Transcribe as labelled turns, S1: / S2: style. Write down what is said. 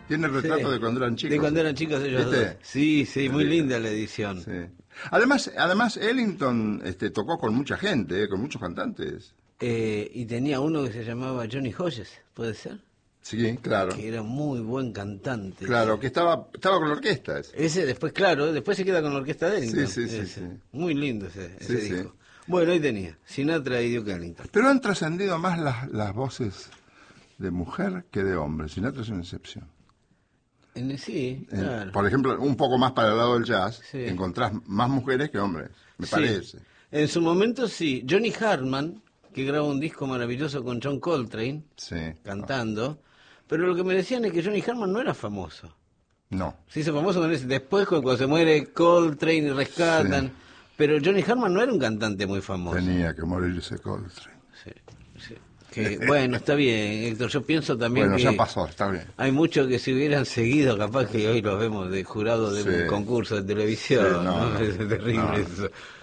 S1: Tiene el retrato de cuando eran chicos.
S2: De cuando eran chicos ellos
S1: ¿Viste?
S2: dos. Sí, muy linda la edición.
S1: Sí. Además Ellington tocó con mucha gente, con muchos cantantes.
S2: Y tenía uno que se llamaba Johnny Hodges, ¿puede ser?
S1: Sí, claro.
S2: Que era muy buen cantante.
S1: Claro, que estaba con la orquesta.
S2: Ese después, claro, después se queda con la orquesta de Ellington.
S1: Sí.
S2: Muy lindo ese
S1: Sí.
S2: disco. Bueno, ahí tenía, Sinatra y Duke Ellington.
S1: Pero han trascendido más las voces de mujer que de hombre. Sinatra es una excepción.
S2: Sí, claro.
S1: Por ejemplo, un poco más para el lado del jazz,
S2: Sí.
S1: encontrás más mujeres que hombres, me parece.
S2: En su momento sí. Johnny Hartman, que graba un disco maravilloso con John Coltrane,
S1: Sí.
S2: cantando, pero lo que me decían es que Johnny Hartman no era famoso.
S1: No.
S2: Se hizo famoso después cuando se muere Coltrane y rescatan,
S1: Sí.
S2: pero Johnny Hartman no era un cantante muy famoso.
S1: Tenía que morirse Coltrane.
S2: Sí. Bueno, está bien, Héctor, yo pienso también
S1: Bueno,
S2: que
S1: ya pasó, está bien.
S2: hay muchos que si hubieran seguido, capaz que hoy los vemos de jurado de un concurso de televisión,
S1: Sí, no,
S2: Es terrible
S1: no.
S2: eso.